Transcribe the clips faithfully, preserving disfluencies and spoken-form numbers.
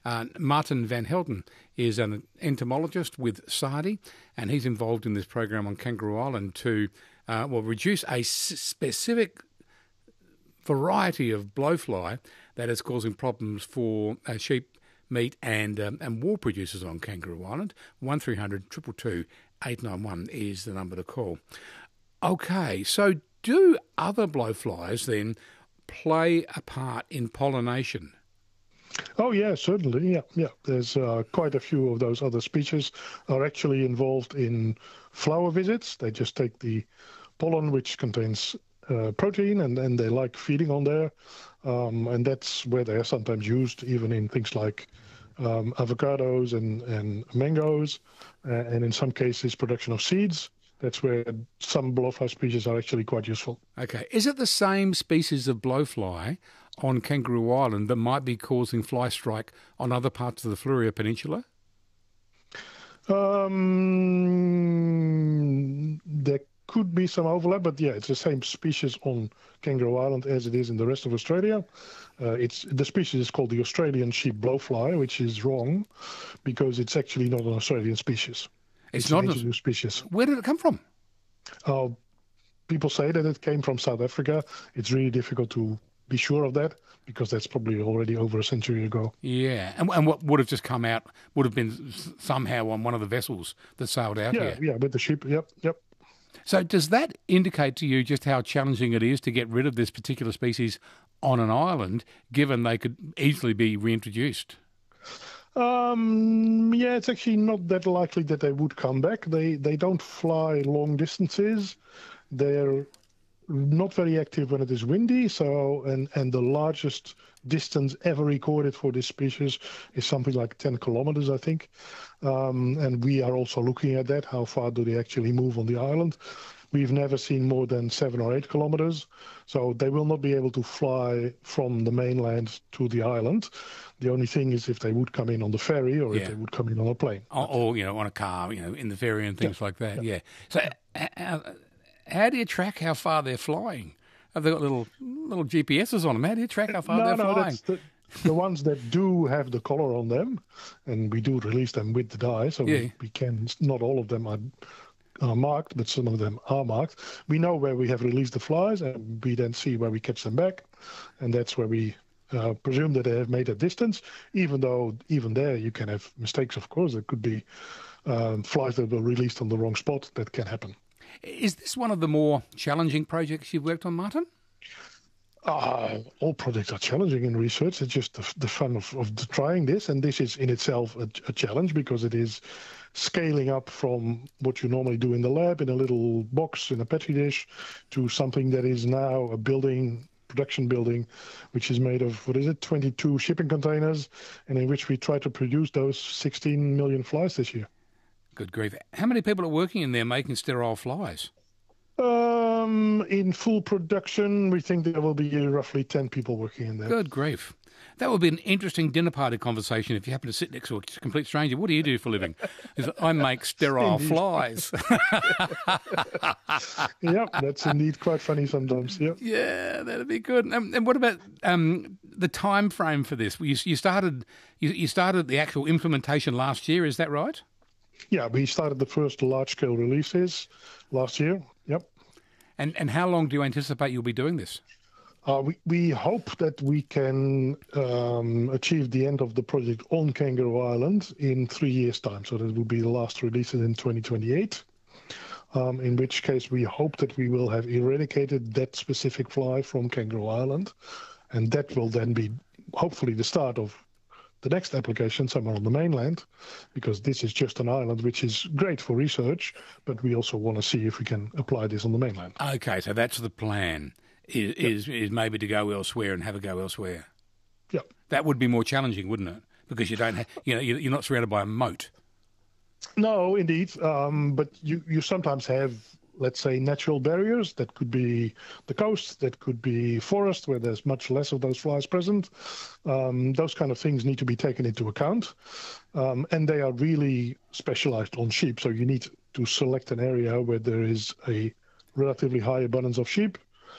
Uh, Martin van Helden is an entomologist with SARDI, and he's involved in this program on Kangaroo Island to, uh, well, reduce a s- specific variety of blowfly that is causing problems for uh, sheep, meat and um, and wool producers on Kangaroo Island. one three hundred two two two eight nine one is the number to call. Okay, so do other blowflies then play a part in pollination? Oh yeah, certainly. Yeah, yeah. There's uh, quite a few of those other species are actually involved in flower visits. They just take the pollen, which contains uh, protein, and, and they like feeding on there. Um, and that's where they are sometimes used, even in things like um, avocados and, and mangoes, uh, and in some cases, production of seeds. That's where some blowfly species are actually quite useful. Okay. Is it the same species of blowfly on Kangaroo Island that might be causing fly strike on other parts of the Fleurieu Peninsula? Um, there could be some overlap, but yeah, it's the same species on Kangaroo Island as it is in the rest of Australia. Uh, it's the species is called the Australian sheep blowfly, which is wrong because it's actually not an Australian species. It's, It's not an a introduced species. Where did it come from? Uh, people say that it came from South Africa. It's really difficult to be sure of that because that's probably already over a century ago. Yeah, and, and what would have just come out would have been somehow on one of the vessels that sailed out Yeah, here. yeah, with the sheep. Yep, yep. So does that indicate to you just how challenging it is to get rid of this particular species on an island, given they could easily be reintroduced? Um, yeah, it's actually not that likely that they would come back. They they don't fly long distances. They're not very active when it is windy. So, and and the largest distance ever recorded for this species is something like ten kilometers, I think. Um, and we are also looking at that. How far do they actually move on the island? We've never seen more than seven or eight kilometers. So they will not be able to fly from the mainland to the island. The only thing is if they would come in on the ferry or Yeah. if they would come in on a plane. Or, or, you know, on a car, you know, in the ferry and things Yeah. like that, yeah. So h- how, how do you track how far they're flying? Have they got little little G P S's on them? How do you track how far No, they're no, flying? that's the, the ones that do have the collar on them, and we do release them with the dye, so Yeah. we, we can, not all of them are, are marked, but some of them are marked. We know where we have released the flies, and we then see where we catch them back, and that's where we uh, presume that they have made a distance, even though even there you can have mistakes, of course. There could be um, flies that were released on the wrong spot. That can happen. Is this one of the more challenging projects you've worked on, Martin? Uh, all projects are challenging in research. It's just the, the fun of, of the trying this. And this is in itself a, a challenge because it is scaling up from what you normally do in the lab in a little box in a petri dish to something that is now a building, production building, which is made of, what is it, twenty-two shipping containers, and in which we try to produce those sixteen million flies this year. Good grief. How many people are working in there making sterile flies? Um, in full production, we think there will be roughly ten people working in there. Good grief. That would be an interesting dinner party conversation if you happen to sit next to a complete stranger. What do you do for a living? He said, I make sterile Indeed. flies. Yep, that's indeed quite funny sometimes. Yep. Yeah, that'd be good. Um, and what about um, the time frame for this? You, you started you, you started the actual implementation last year, is that right? Yeah, we started the first large-scale releases last year. Yep. And and how long do you anticipate you'll be doing this? Uh, we, we hope that we can um, achieve the end of the project on Kangaroo Island in three years' time. So that will be the last releases in twenty twenty-eight, um, in which case we hope that we will have eradicated that specific fly from Kangaroo Island. And that will then be hopefully the start of the next application somewhere on the mainland, because this is just an island which is great for research, but we also want to see if we can apply this on the mainland. Okay, so that's the plan, is, is, is maybe to go elsewhere and have a go elsewhere. Yeah. That would be more challenging, wouldn't it? Because you don't have, you know, you're not surrounded by a moat. No, indeed. Um, but you, you sometimes have, let's say, natural barriers. That could be the coast, that could be forest where there's much less of those flies present. Um, those kind of things need to be taken into account. Um, and they are really specialized on sheep. So you need to select an area where there is a relatively high abundance of sheep,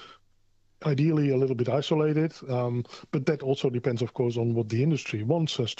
ideally a little bit isolated. Um, but that also depends, of course, on what the industry wants us